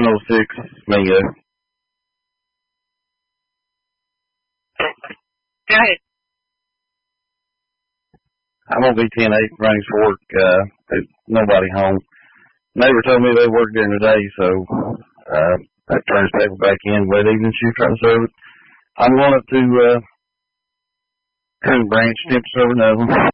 106 Mingo. Go ahead. I'm going to be 10-8 running for work. There's nobody home. Neighbor told me they work during the day, so I turned his paper back in, late evening shift, trying to serve it. I'm going up to Coon Branch, Temp serve another one.